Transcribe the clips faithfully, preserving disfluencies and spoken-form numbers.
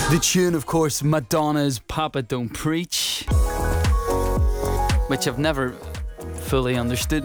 The tune, of course, Madonna's Papa Don't Preach, which I've never fully understood.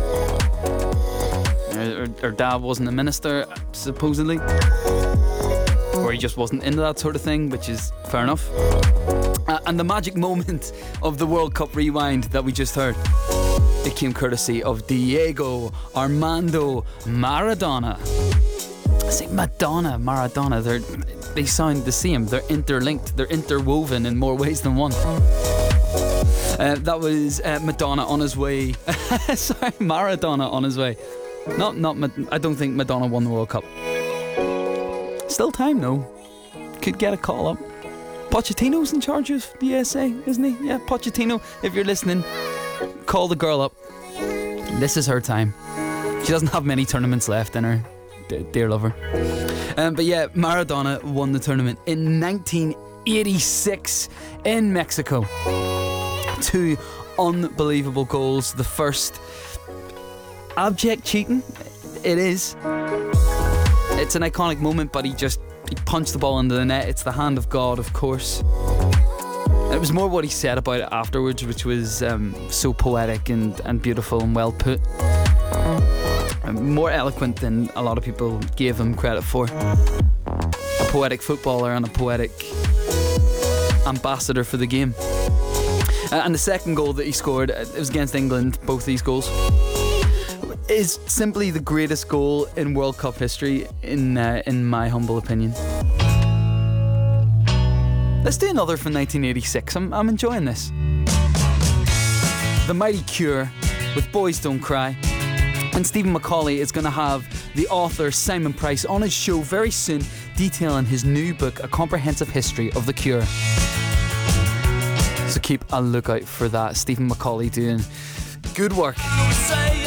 Her, her dad wasn't a minister, supposedly, or he just wasn't into that sort of thing, which is fair enough. Uh, and the magic moment of the World Cup rewind that we just heard, it came courtesy of Diego Armando Maradona. I say Madonna, Maradona, they're, they sound the same. They're interlinked, they're interwoven in more ways than one. Uh, that was uh, Madonna on his way. Sorry, Maradona on his way. Not, not. I don't think Madonna won the World Cup. Still time though. Could get a call up. Pochettino's in charge of the U S A, isn't he? Yeah, Pochettino. If you're listening, call the girl up. This is her time. She doesn't have many tournaments left in her, d- dear lover. Um, but yeah, Maradona won the tournament in nineteen eighty-six in Mexico. Two unbelievable goals. The first. Abject cheating, it is. It's an iconic moment, but he just he punched the ball into the net. It's the hand of God, of course. It was more what he said about it afterwards, which was um, so poetic and, and beautiful and well put. Um, more eloquent than a lot of people gave him credit for. A poetic footballer and a poetic ambassador for the game. Uh, and the second goal that he scored, it was against England, both these goals, is simply the greatest goal in World Cup history, in uh, in my humble opinion. Let's do another from nineteen eighty-six. I'm, I'm enjoying this. The Mighty Cure with Boys Don't Cry. And Stephen Macaulay is going to have the author Simon Price on his show very soon, detailing his new book, A Comprehensive History of the Cure. So keep a lookout for that. Stephen Macaulay doing good work. Say